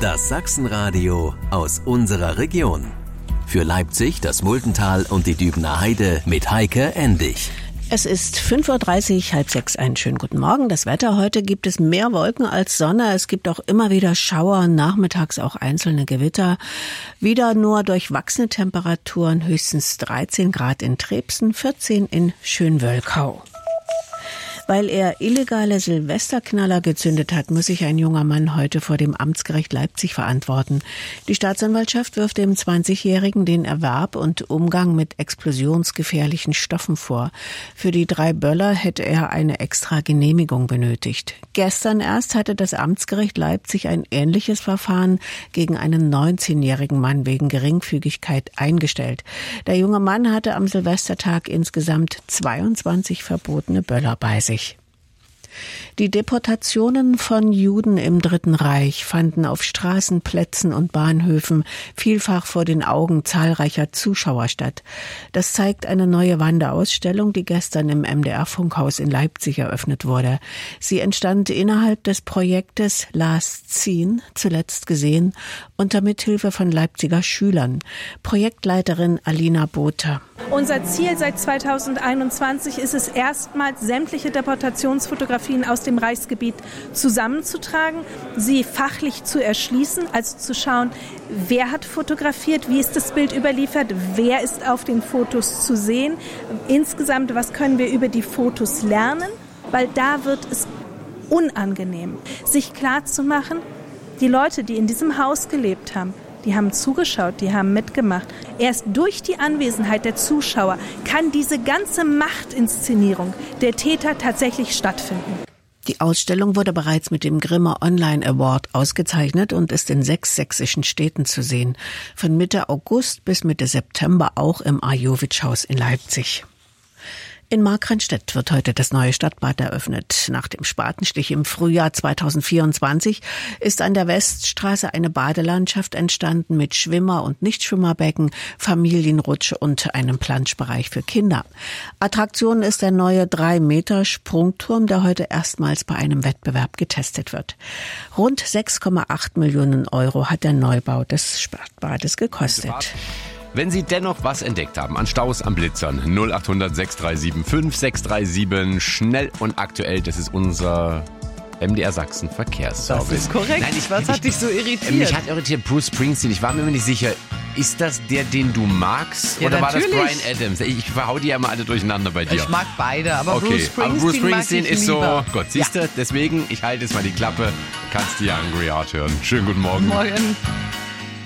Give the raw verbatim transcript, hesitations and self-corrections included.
Das Sachsenradio aus unserer Region. Für Leipzig, das Muldental und die Dübener Heide mit Heike Endig. Es ist fünf Uhr dreißig, halb sechs, einen schönen guten Morgen. Das Wetter heute: gibt es mehr Wolken als Sonne. Es gibt auch immer wieder Schauer, nachmittags auch einzelne Gewitter. Wieder nur durchwachsene Temperaturen, höchstens dreizehn Grad in Trebsen, vierzehn in Schönwölkau. Weil er illegale Silvesterknaller gezündet hat, muss sich ein junger Mann heute vor dem Amtsgericht Leipzig verantworten. Die Staatsanwaltschaft wirft dem zwanzigjährigen den Erwerb und Umgang mit explosionsgefährlichen Stoffen vor. Für die drei Böller hätte er eine extra Genehmigung benötigt. Gestern erst hatte das Amtsgericht Leipzig ein ähnliches Verfahren gegen einen neunzehnjährigen Mann wegen Geringfügigkeit eingestellt. Der junge Mann hatte am Silvestertag insgesamt zweiundzwanzig verbotene Böller bei sich. Die Deportationen von Juden im Dritten Reich fanden auf Straßen, Plätzen und Bahnhöfen vielfach vor den Augen zahlreicher Zuschauer statt. Das zeigt eine neue Wanderausstellung, die gestern im M D R-Funkhaus in Leipzig eröffnet wurde. Sie entstand innerhalb des Projektes Last Seen, zuletzt gesehen, unter Mithilfe von Leipziger Schülern. Projektleiterin Alina Botha. Unser Ziel seit zweitausendeinundzwanzig ist es, erstmals sämtliche Deportationsfotografien aus dem Reichsgebiet zusammenzutragen, sie fachlich zu erschließen, also zu schauen, wer hat fotografiert, wie ist das Bild überliefert, wer ist auf den Fotos zu sehen. Insgesamt, was können wir über die Fotos lernen, weil da wird es unangenehm, sich klarzumachen, die Leute, die in diesem Haus gelebt haben, die haben zugeschaut, die haben mitgemacht. Erst durch die Anwesenheit der Zuschauer kann diese ganze Machtinszenierung der Täter tatsächlich stattfinden. Die Ausstellung wurde bereits mit dem Grimme Online Award ausgezeichnet und ist in sechs sächsischen Städten zu sehen. Von Mitte August bis Mitte September auch im Ajowitsch-Haus in Leipzig. In Markranstädt wird heute das neue Stadtbad eröffnet. Nach dem Spatenstich im Frühjahr zweitausendvierundzwanzig ist an der Weststraße eine Badelandschaft entstanden mit Schwimmer- und Nichtschwimmerbecken, Familienrutsch und einem Planschbereich für Kinder. Attraktion ist der neue drei Meter Sprungturm, der heute erstmals bei einem Wettbewerb getestet wird. Rund sechs Komma acht Millionen Euro hat der Neubau des Stadtbades gekostet. Wenn Sie dennoch was entdeckt haben an Staus, am Blitzern, null acht hundert sechs drei sieben fünf sechs drei sieben, schnell und aktuell, das ist unser M D R Sachsen Verkehrsservice. Das ist korrekt. Nein, ich, was ich, hat dich so irritiert? Mich hat irritiert Bruce Springsteen, ich war mir immer nicht sicher, ist das der, den du magst? Ja, oder natürlich. war das Brian Adams? Ich, ich verhau die ja immer alle durcheinander bei dir. Ich mag beide, aber okay. Bruce Springsteen, aber Bruce Springsteen mag ich ist so, lieber. Gott, siehst du, Ja. deswegen, ich halte jetzt mal die Klappe, kannst die Hungry Heart hören. Schönen guten Morgen. Morgen.